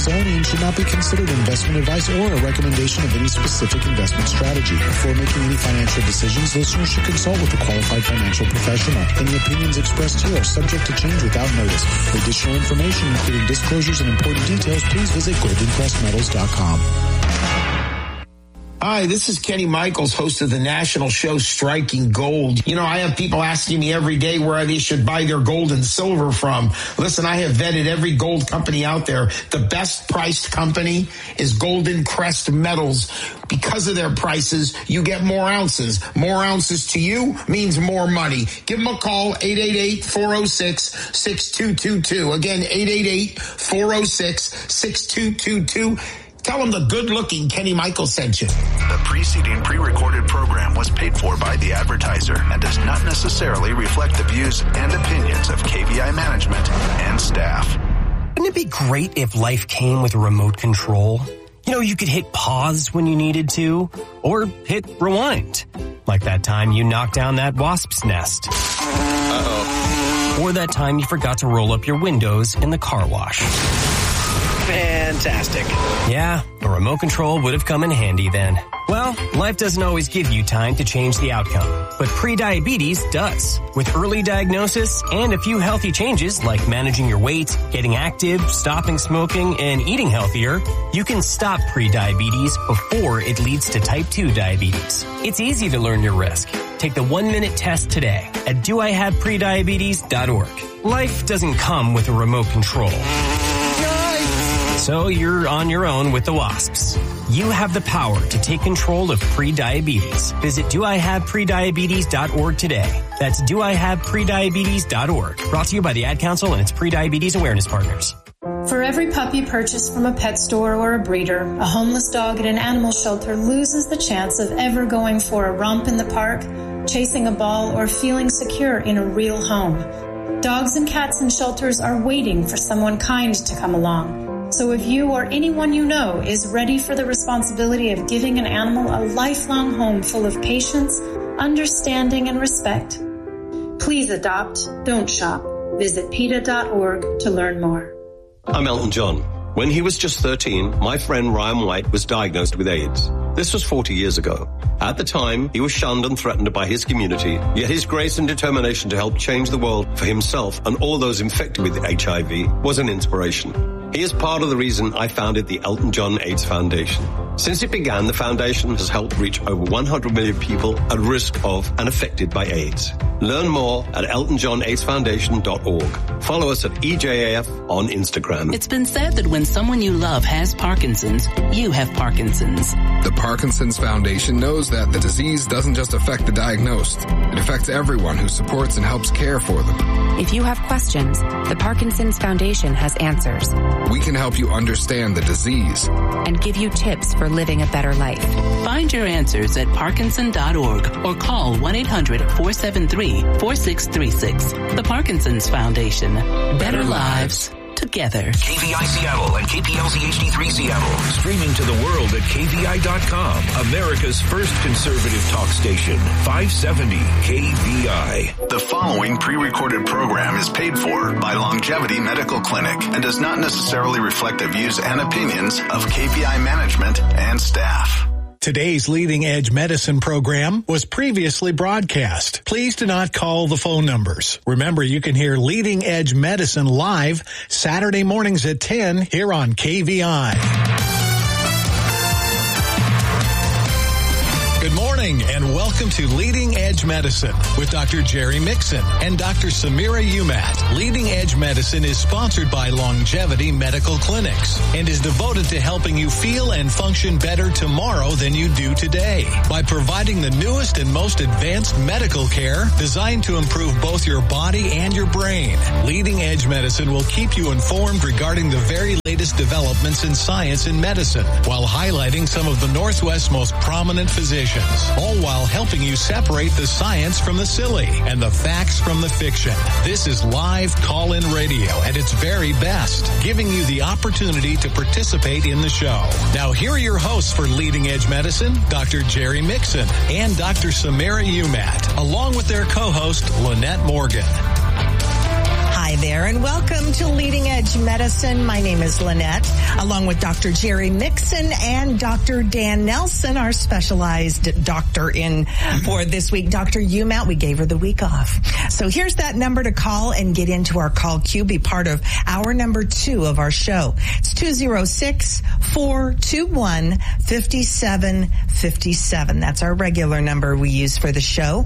only and should not be considered investment advice or a recommendation of any specific investment strategy. Before making any financial decisions, listeners should consult with a qualified financial professional. Any opinions expressed here are subject to change without notice. For additional information, including disclosures and important details, please visit goldencrestmetals.com. Hi, this is Kenny Michaels, host of the national show Striking Gold. You know, I have people asking me every day where they should buy their gold and silver from. Listen, I have vetted every gold company out there. The best priced company is Golden Crest Metals. Because of their prices, you get more ounces. More ounces to you means more money. Give them a call, 888-406-6222. Again, 888-406-6222. Tell them the good-looking Kenny Michaels sent you. The preceding pre-recorded program was paid for by the advertiser and does not necessarily reflect the views and opinions of KVI management and staff. Wouldn't it be great if life came with a remote control? You know, you could hit pause when you needed to, or hit rewind. Like that time you knocked down that wasp's nest. Uh-oh. Or that time you forgot to roll up your windows in the car wash. Fantastic. Yeah, a remote control would have come in handy then. Well, life doesn't always give you time to change the outcome, but prediabetes does. With early diagnosis and a few healthy changes like managing your weight, getting active, stopping smoking, and eating healthier, you can stop prediabetes before it leads to type 2 diabetes. It's easy to learn your risk. Take the 1-minute test today at doihaveprediabetes.org. Life doesn't come with a remote control. So you're on your own with the wasps. You have the power to take control of prediabetes. Visit doihaveprediabetes.org today. That's doihaveprediabetes.org. Brought to you by the Ad Council and its Prediabetes Awareness Partners. For every puppy purchased from a pet store or a breeder, a homeless dog at an animal shelter loses the chance of ever going for a romp in the park, chasing a ball, or feeling secure in a real home. Dogs and cats in shelters are waiting for someone kind to come along. So if you or anyone you know is ready for the responsibility of giving an animal a lifelong home full of patience, understanding, and respect, please adopt, don't shop. Visit PETA.org to learn more. I'm Elton John. When he was just 13, my friend Ryan White was diagnosed with AIDS. This was 40 years ago. At the time, he was shunned and threatened by his community, yet his grace and determination to help change the world for himself and all those infected with HIV was an inspiration. He is part of the reason I founded the Elton John AIDS Foundation. Since it began, the foundation has helped reach over 100 million people at risk of and affected by AIDS. Learn more at eltonjohnaidesfoundation.org. Follow us at EJAF on Instagram. It's been said that when someone you love has Parkinson's, you have Parkinson's. The Parkinson's Foundation knows that the disease doesn't just affect the diagnosed. It affects everyone who supports and helps care for them. If you have questions, the Parkinson's Foundation has answers. We can help you understand the disease and give you tips for living a better life. Find your answers at Parkinson.org or call 1-800-473-4636. The Parkinson's Foundation. Better lives together. KVI Seattle and KPLZ HD3 Seattle. Streaming to the world at KVI.com. America's first conservative talk station. 570 KVI. The following pre-recorded program is paid for by Longevity Medical Clinic and does not necessarily reflect the views and opinions of KVI management and staff. Today's Leading Edge Medicine program was previously broadcast. Please do not call the phone numbers. Remember, you can hear Leading Edge Medicine live Saturday mornings at 10 here on KVI. Good morning and welcome to Leading Edge Medicine with Dr. Jerry Mixon and Dr. Samira Umat. Leading Edge Medicine is sponsored by Longevity Medical Clinics and is devoted to helping you feel and function better tomorrow than you do today by providing the newest and most advanced medical care designed to improve both your body and your brain. Leading Edge Medicine will keep you informed regarding the very latest developments in science and medicine while highlighting some of the Northwest's most prominent physicians, all while helping you separate the science from the silly and the facts from the fiction. This is live call-in radio at its very best, giving you the opportunity to participate in the show. Now, here are your hosts for Leading Edge Medicine, Dr. Jerry Mixon and Dr. Samira Umat, along with their co-host, Lynette Morgan. Hi, Hi there, and welcome to Leading Edge Medicine. My name is Lynette, along with Dr. Jerry Mixon and Dr. Dan Nelson, our specialized doctor in for this week. Dr. Umat, we gave her the week off. So here's that number to call and get into our call queue. Be part of hour number 2 of our show. It's 206-421-5757. That's our regular number we use for the show.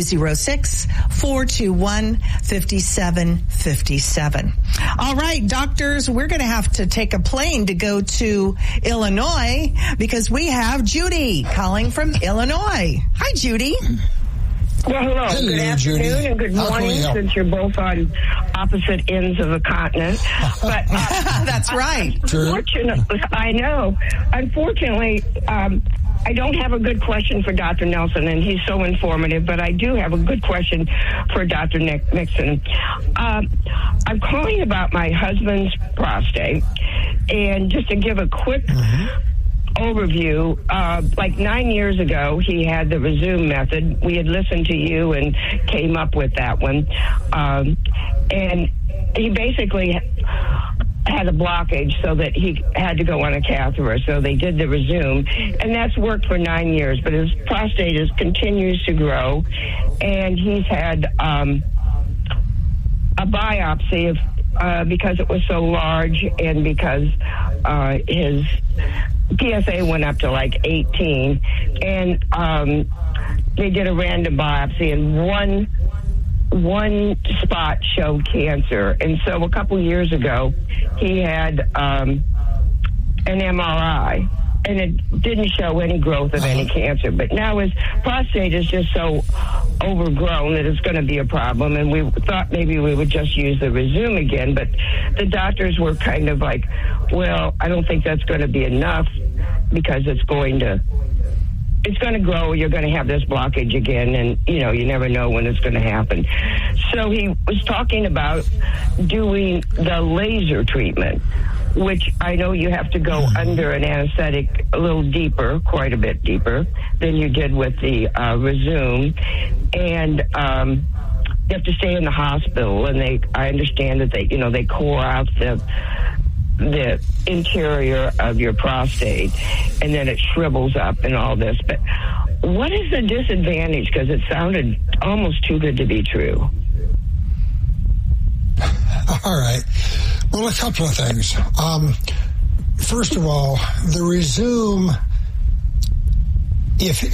206-421-5757. All right, doctors, we're going to have to take a plane to go to Illinois because we have Judy calling from Illinois. Hi, Judy. Well, hello. Good afternoon, Judy. And good morning, since you're both on opposite ends of the continent. But that's right. Unfortunately, I know. Unfortunately, I don't have a good question for Dr. Nelson, and he's so informative, but I do have a good question for Dr. Mixon. I'm calling about my husband's prostate, and just to give a quick overview, like 9 years ago, he had the Resume method. We had listened to you and came up with that one. And he basically had a blockage so that he had to go on a catheter. So they did the Resume, and that's worked for 9 years. But his prostate continues to grow, and he's had a biopsy because it was so large and because his PSA went up to like 18, and they did a random biopsy, and one spot showed cancer. And so a couple years ago, he had an MRI, and it didn't show any growth of any cancer. But now his prostate is just so overgrown that it's going to be a problem, and we thought maybe we would just use the Resume again, but the doctors were kind of like, well, I don't think that's going to be enough because it's going to grow. You're going to have this blockage again, and you never know when it's going to happen. So he was talking about doing the laser treatment, which I know you have to go under an anesthetic a little deeper, quite a bit deeper than you did with the Resume, and you have to stay in the hospital. And I understand that they core out the interior of your prostate, and then it shrivels up and all this. But what is the disadvantage? Because it sounded almost too good to be true. All right. Well, a couple of things. First of all, the Resume, if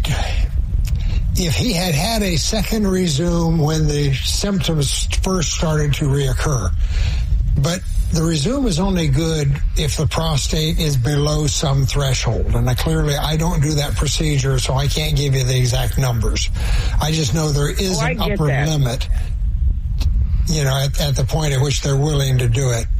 he had a second Resume when the symptoms first started to reoccur, but the Resume is only good if the prostate is below some threshold. And I don't do that procedure, so I can't give you the exact numbers. I just know there is an upper limit, at the point at which they're willing to do it.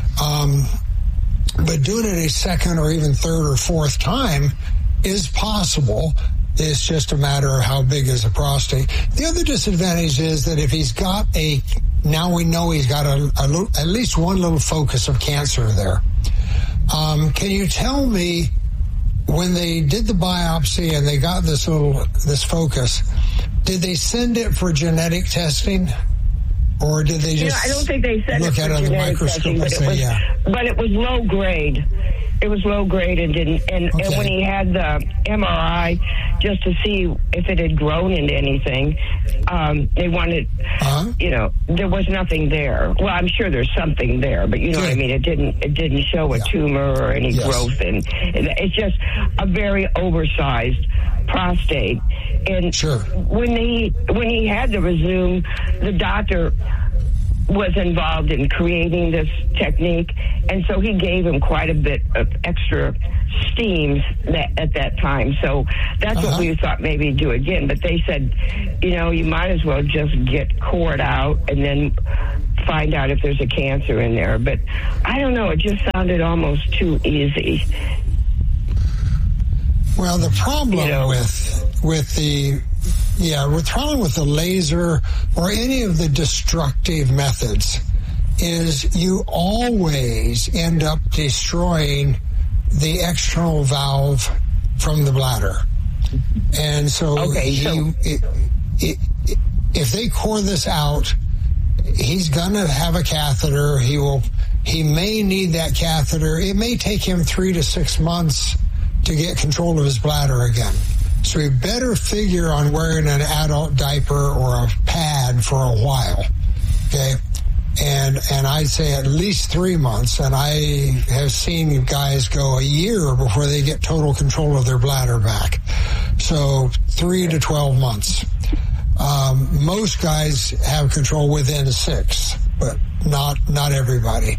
But doing it a second or even third or fourth time is possible. It's just a matter of how big is the prostate. The other disadvantage is that if he's got now we know he's got at least one little focus of cancer there. Can you tell me, when they did the biopsy and they got this focus, did they send it for genetic testing? Or did they just I don't think they sent look it for at it under the microscope and say, But it was low grade. It was low grade and didn't. And when he had the MRI, just to see if it had grown into anything, they wanted, there was nothing there. Well, I'm sure there's something there, but you know what I mean. It didn't show a tumor or any growth, and it's just a very oversized prostate. And when he had the Resume, the doctor was involved in creating this technique, and so he gave him quite a bit of extra steam at that time. So that's what we thought maybe do again. But they said, you might as well just get cord out and then find out if there's a cancer in there. But I don't know, it just sounded almost too easy. Well, the problem with the laser or any of the destructive methods is you always end up destroying the external valve from the bladder. And so if they core this out he's going to have a catheter. He may need that catheter. It may take him 3 to 6 months to get control of his bladder again. So he better figure on wearing an adult diaper or a pad for a while. Okay. And I'd say at least 3 months. And I have seen guys go a year before they get total control of their bladder back. So 3 to 12 months. Most guys have control within 6, but not everybody.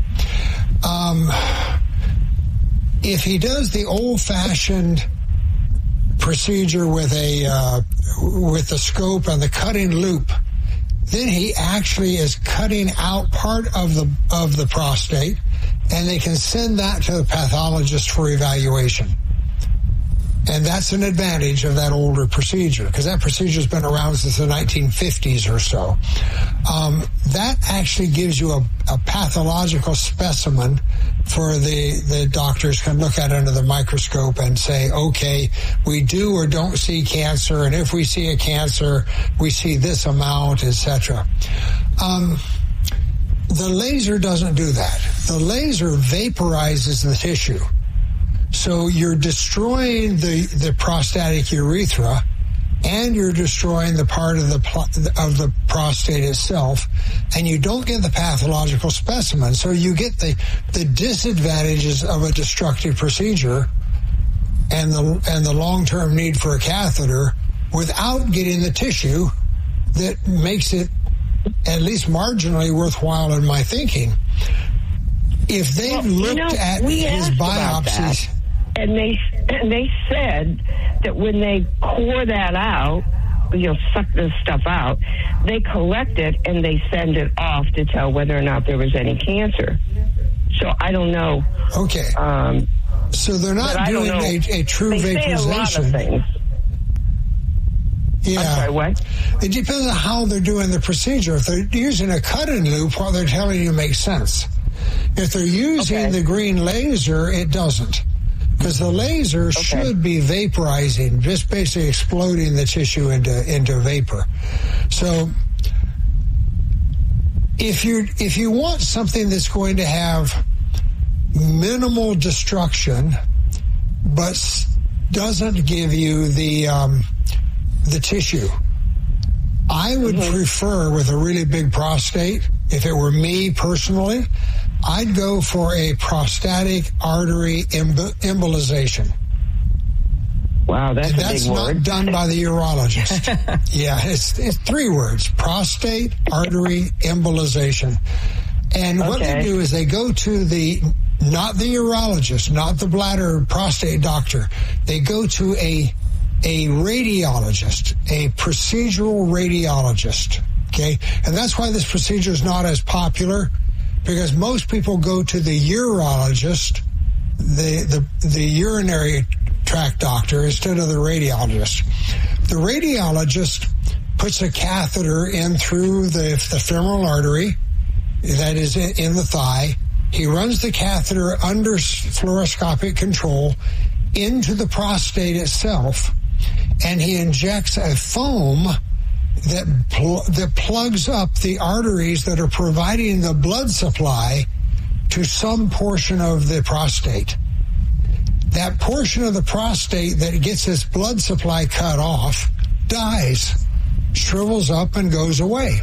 If he does the old-fashioned procedure with the scope and the cutting loop, then he actually is cutting out part of the prostate, and they can send that to the pathologist for evaluation. And that's an advantage of that older procedure, because that procedure has been around since the 1950s or so. That actually gives you a pathological specimen for the doctors can look at under the microscope and say, okay, we do or don't see cancer, and if we see a cancer, we see this amount, etc. The laser doesn't do that. The laser vaporizes the tissue. So you're destroying the prostatic urethra, and you're destroying the part of the prostate itself, and you don't get the pathological specimen. So you get the disadvantages of a destructive procedure and the long-term need for a catheter without getting the tissue that makes it at least marginally worthwhile in my thinking. If they've looked at his biopsies... And they said that when they core that out, suck this stuff out, they collect it and they send it off to tell whether or not there was any cancer. So I don't know. Okay. So they're not doing a true vaporization. Say a lot of things. Yeah. I'm sorry, what? It depends on how they're doing the procedure. If they're using a cut-in loop, what they're telling you makes sense. If they're using the green laser, it doesn't. Because the laser should be vaporizing, just basically exploding the tissue into vapor. So if you want something that's going to have minimal destruction, but doesn't give you the tissue, I would prefer, with a really big prostate, if it were me personally, I'd go for a prostatic artery embolization. Wow, that's a big word. That's not done by the urologist. Yeah, it's 3 words: prostate artery embolization. And what they do is they go to not the urologist, not the bladder prostate doctor. They go to a radiologist, a procedural radiologist. Okay, and that's why this procedure is not as popular. Because most people go to the urologist, the urinary tract doctor, instead of the radiologist. The radiologist puts a catheter in through the femoral artery, that is in the thigh. He runs the catheter under fluoroscopic control into the prostate itself, and he injects a foam that plugs up the arteries that are providing the blood supply to some portion of the prostate. That portion of the prostate that gets its blood supply cut off dies, shrivels up, and goes away.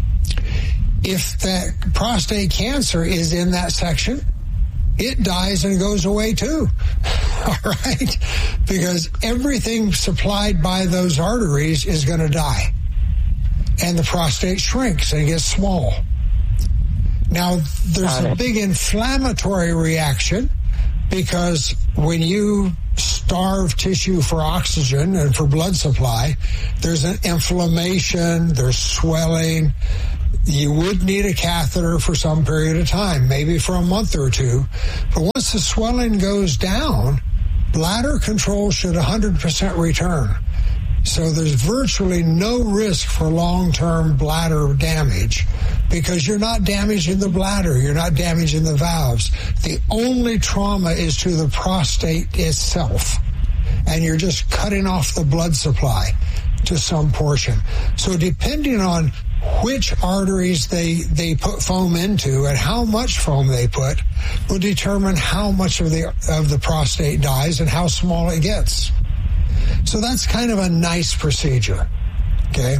If that prostate cancer is in that section, it dies and goes away too. All right? Because everything supplied by those arteries is going to die. And the prostate shrinks and gets small. Now, there's a big inflammatory reaction, because when you starve tissue for oxygen and for blood supply, there's an inflammation, there's swelling. You would need a catheter for some period of time, maybe for a month or 2. But once the swelling goes down, bladder control should 100% return. So there's virtually no risk for long-term bladder damage, because you're not damaging the bladder, you're not damaging the valves. The only trauma is to the prostate itself, and you're just cutting off the blood supply to some portion. So depending on which arteries they put foam into and how much foam they put will determine how much of the prostate dies and how small it gets. So that's kind of a nice procedure. Okay.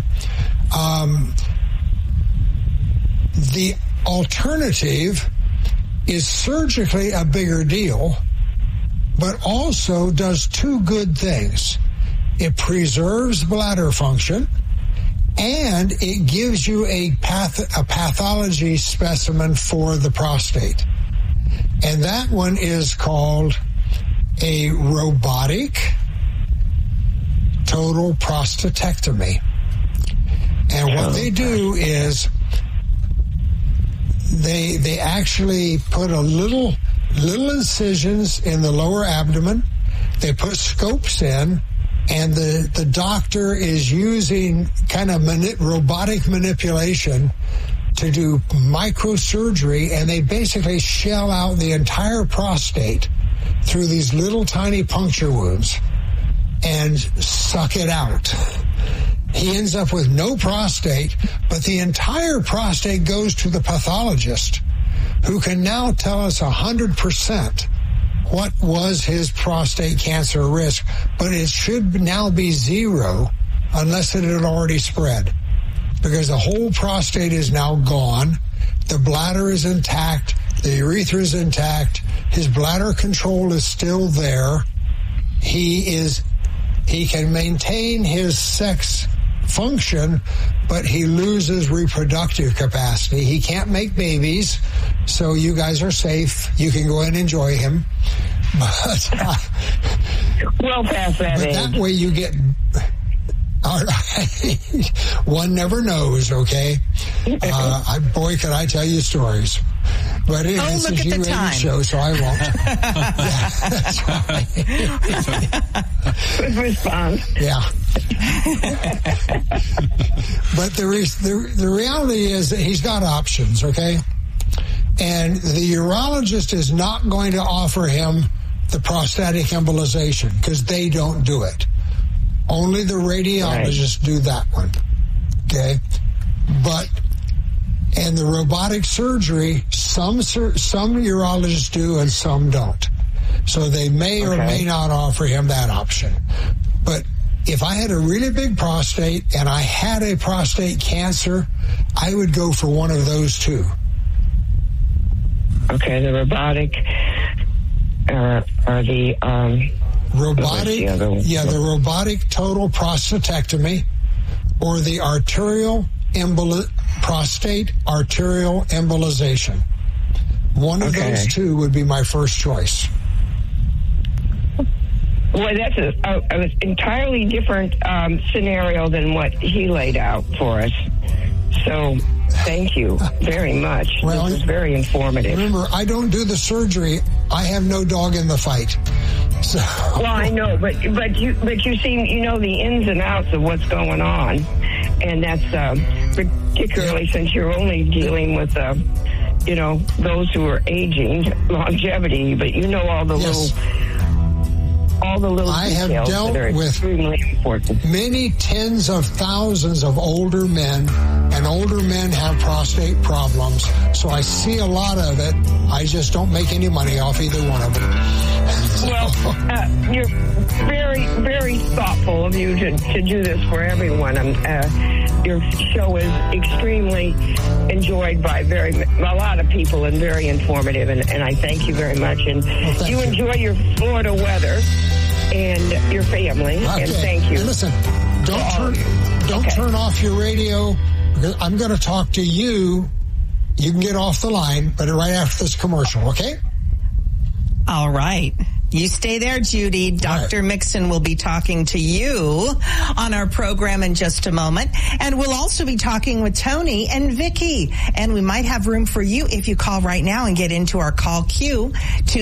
The alternative is surgically a bigger deal, but also does two good things. It preserves bladder function, and it gives you a pathology specimen for the prostate. And that one is called a robotic total prostatectomy. And what they do is they actually put a little incisions in the lower abdomen. They put scopes in, and the doctor is using kind of robotic manipulation to do microsurgery, and they basically shell out the entire prostate through these little tiny puncture wounds and suck it out. He ends up with no prostate, but the entire prostate goes to the pathologist, who can now tell us 100% what was his prostate cancer risk, but it should now be 0 unless it had already spread, because the whole prostate is now gone. The bladder is intact. The urethra is intact. His bladder control is still there. He can maintain his sex function, but he loses reproductive capacity. He can't make babies, so you guys are safe. You can go and enjoy him. But well past that age. That way you get... All right. One never knows, okay? Boy, could I tell you stories. But this is you radio show, so I won't. Yeah, that's right. Good response. Yeah. But the reality is that he's got options, okay? And the urologist is not going to offer him the prostatic embolization because they don't do it. Only the radiologists do that one, okay? And the robotic surgery, some urologists do and some don't. So they may or may not offer him that option. But if I had a really big prostate and I had a prostate cancer, I would go for one of those two. Okay, the robotic or the... the robotic total prostatectomy or the prostate arterial embolization. One of those two would be my first choice. Well, that's an entirely different scenario than what he laid out for us. So thank you very much. Well, this is very informative. Remember, I don't do the surgery. I have no dog in the fight. So. Well, I know, but you seem, you know, the ins and outs of what's going on, and that's particularly since you're only dealing with, those who are aging, longevity. But you know all the little I have dealt with many tens of thousands of older men, and older men have prostate problems. So I see a lot of it. I just don't make any money off either one of them. Well, you're very, very thoughtful of you to do this for everyone. Your show is extremely enjoyed by a lot of people and very informative, and I thank you very much. And you enjoy your Florida weather and your family, and thank you. And listen, don't turn off your radio, because I'm going to talk to you. You can get off the line, but right after this commercial, okay? All right. You stay there, Judy. Dr. Mixon will be talking to you on our program in just a moment. And we'll also be talking with Tony and Vicky. And we might have room for you if you call right now and get into our call queue,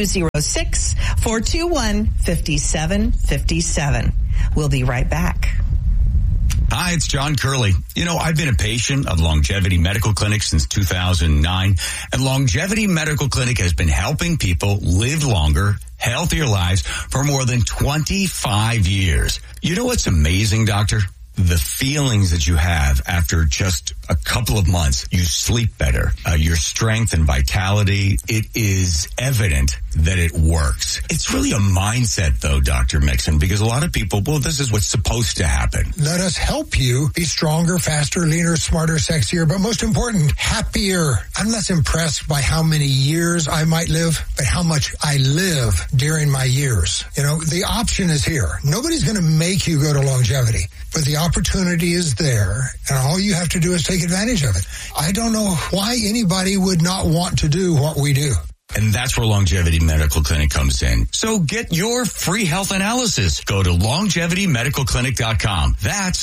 206-421-5757. We'll be right back. Hi, it's John Curley. You know, I've been a patient of Longevity Medical Clinic since 2009, and Longevity Medical Clinic has been helping people live longer, healthier lives for more than 25 years. You know what's amazing, Doctor? the feelings that you have after just a couple of months. You sleep better. Your strength and vitality, it is evident that it works. It's really a mindset, though, Dr. Mixon, because a lot of people, well, this is what's supposed to happen. Let us help you be stronger, faster, leaner, smarter, sexier, but most important, happier. I'm less impressed by how many years I might live, but how much I live during my years. You know, the option is here. Nobody's going to make you go to longevity, but the opportunity is there, and all you have to do is take advantage of it. I don't know why anybody would not want to do what we do. And that's where Longevity Medical Clinic comes in. So get your free health analysis. Go to LongevityMedicalClinic.com. That's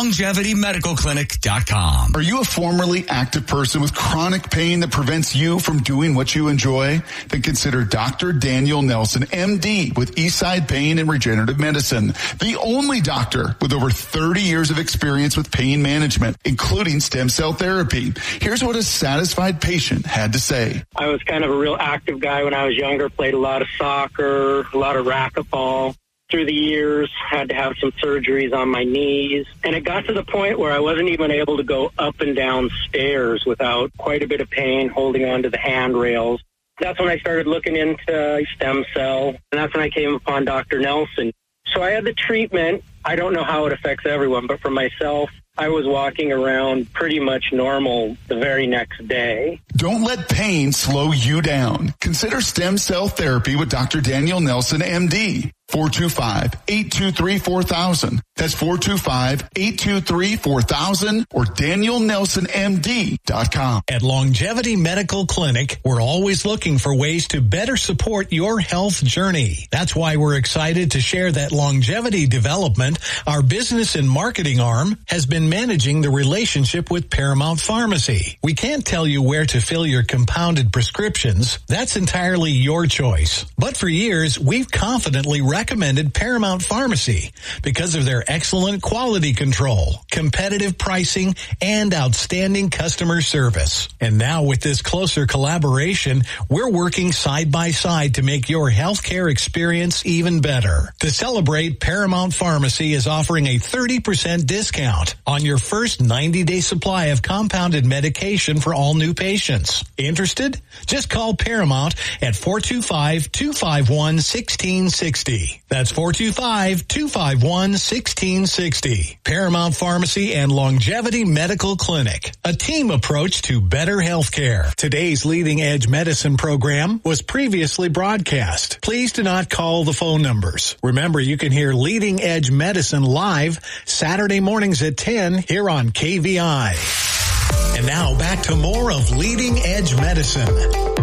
LongevityMedicalClinic.com. Are you a formerly active person with chronic pain that prevents you from doing what you enjoy? Then consider Dr. Daniel Nelson, MD, with Eastside Pain and Regenerative Medicine. The only doctor with over 30 years of experience with pain management, including stem cell therapy. Here's what a satisfied patient had to say. I was kind of a real active guy when I was younger, played a lot of soccer, a lot of racquetball. Through the years, had to have some surgeries on my knees. And it got to the point where I wasn't even able to go up and down stairs without quite a bit of pain holding onto the handrails. That's when I started looking into stem cell, and that's when I came upon Dr. Nelson. So I had the treatment. I don't know how it affects everyone, but for myself, I was walking around pretty much normal the very next day. Don't let pain slow you down. Consider stem cell therapy with Dr. Daniel Nelson, MD. 425-823-4000. That's 425-823-4000 or DanielNelsonMD.com. At Longevity Medical Clinic, we're always looking for ways to better support your health journey. That's why we're excited to share that Longevity Development, our business and marketing arm, has been managing the relationship with Paramount Pharmacy. We can't tell you where to fill your compounded prescriptions. That's entirely your choice. But for years, we've confidently recommended Paramount Pharmacy because of their excellent quality control, competitive pricing, and outstanding customer service. And now with this closer collaboration, we're working side by side to make your healthcare experience even better. To celebrate, Paramount Pharmacy is offering a 30% discount on your first 90-day supply of compounded medication for all new patients. Interested? Just call Paramount at 425-251-1660. That's 425-251-1660. Paramount Pharmacy and Longevity Medical Clinic. A team approach to better health care. Today's Leading Edge Medicine program was previously broadcast. Please do not call the phone numbers. Remember, you can hear Leading Edge Medicine live Saturday mornings at 10 here on KVI. And now back to more of Leading Edge Medicine.